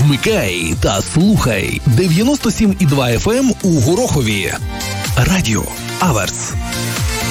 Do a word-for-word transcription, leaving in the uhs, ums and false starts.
Вмикай та слухай дев'яносто сім і два еф ем у Горохові. Радіо Аверс.